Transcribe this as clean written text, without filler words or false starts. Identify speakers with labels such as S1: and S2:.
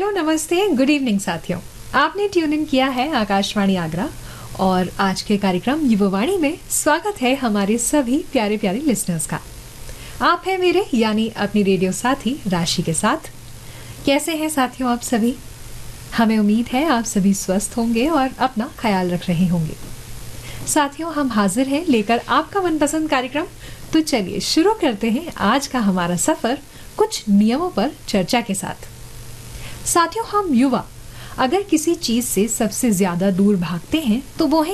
S1: Hello, नमस्ते, good evening साथियों। आपने ट्यून इन किया है आकाशवाणी आगरा और आज के कार्यक्रम युवावाणी में स्वागत है हमारे सभी प्यारे प्यारे लिसनर्स का। आप हैं मेरे यानी अपनी रेडियो साथी राशि के साथ। कैसे हैं साथियों आप सभी? हमें उम्मीद है आप सभी स्वस्थ होंगे और अपना ख्याल रख रहे होंगे। साथियों, हम हाजिर हैं लेकर आपका मनपसंद कार्यक्रम। तो चलिए शुरू करते हैं आज का हमारा सफर कुछ नियमों पर चर्चा के साथ। साथियों, हम युवा अगर किसी चीज से सबसे ज्यादा दूर भागते हैं तो वो है